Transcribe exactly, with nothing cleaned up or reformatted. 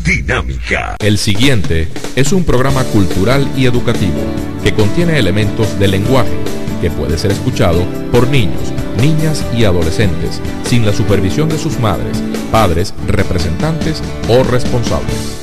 dinámica. El siguiente es un programa cultural y educativo que contiene elementos del lenguaje que puede ser escuchado por niños, niñas y adolescentes sin la supervisión de sus madres, padres, representantes o responsables.